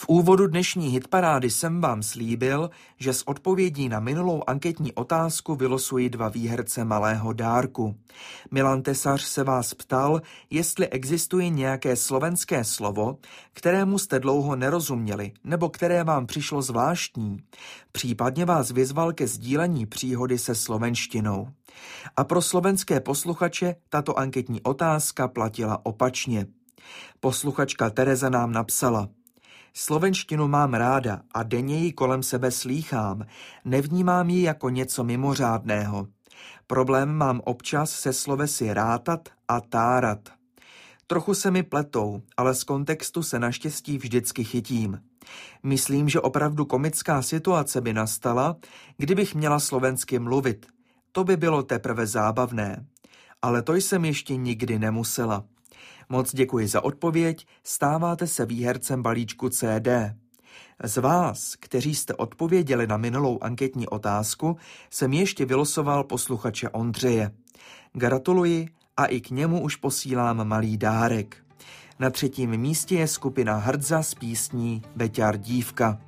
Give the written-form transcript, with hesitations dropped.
V úvodu dnešní hitparády jsem vám slíbil, že s odpovědí na minulou anketní otázku vylosuji 2 výherce malého dárku. Milan Tesař se vás ptal, jestli existuje nějaké slovenské slovo, kterému jste dlouho nerozuměli, nebo které vám přišlo zvláštní. Případně vás vyzval ke sdílení příhody se slovenštinou. A pro slovenské posluchače tato anketní otázka platila opačně. Posluchačka Tereza nám napsala: Slovenštinu mám ráda a denně ji kolem sebe slýchám. Nevnímám ji jako něco mimořádného. Problém mám občas se slovesy rátat a tárat. Trochu se mi pletou, ale z kontextu se naštěstí vždycky chytím. Myslím, že opravdu komická situace by nastala, kdybych měla slovensky mluvit. To by bylo teprve zábavné. Ale to jsem ještě nikdy nemusela. Moc děkuji za odpověď, stáváte se výhercem balíčku CD. Z vás, kteří jste odpověděli na minulou anketní otázku, jsem ještě vylosoval posluchače Ondřeje. Gratuluji a i k němu už posílám malý dárek. Na 3. místě je skupina Hrdza s písní Beťar dívka.